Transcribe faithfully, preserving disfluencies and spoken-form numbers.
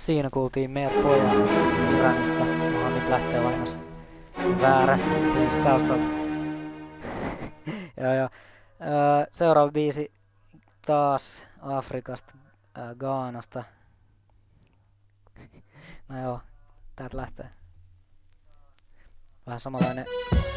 Siinä kuultiin meidät pojan Iranista. Mulla nyt lähtee vahingossa väärä biisi taustalta. Joo joo. Öö, seuraava biisi taas Afrikasta, öö, Ghanasta. No joo, täältä lähtee. Vähän samanlainen